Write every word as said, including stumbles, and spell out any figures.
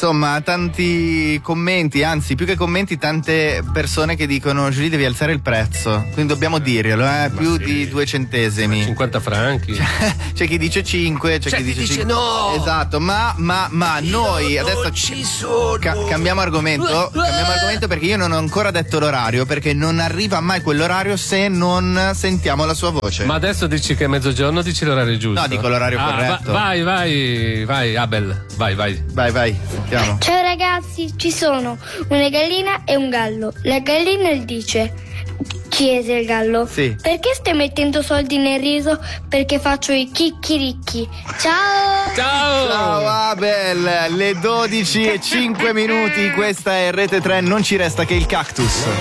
Insomma, tanti commenti, anzi più che commenti tante persone che dicono Giulia devi alzare il prezzo, quindi dobbiamo dirglielo, eh, più sì. di due centesimi, cinquanta franchi. C'è, c'è chi dice cinque, c'è, c'è chi, chi dice, dice no. Esatto, ma ma ma io noi adesso ci sono. Ca- cambiamo argomento, cambiamo argomento perché io non ho ancora detto l'orario, perché non arriva mai quell'orario se non sentiamo la sua voce. Ma adesso dici che è mezzogiorno, dici l'orario giusto? No, dico l'orario ah, corretto. Va, vai, vai, vai, Abel, vai, vai. Vai, vai, sentiamo. Ciao ragazzi, ci sono una gallina e un gallo. La gallina gli dice, chiese il gallo, sì. perché stai mettendo soldi nel riso? Perché faccio i chicchiricchi. Ciao! Ciao! Ciao Abel, le dodici e cinque minuti, questa è Rete tre, non ci resta che il cactus.